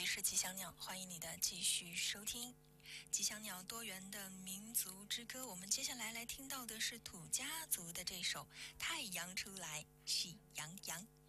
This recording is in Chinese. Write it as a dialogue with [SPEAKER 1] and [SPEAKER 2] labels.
[SPEAKER 1] 是吉祥鸟，欢迎你的继续收听吉祥鸟多元的民族之歌。我们接下来听到的是土家族的这首《太阳出来喜洋洋》。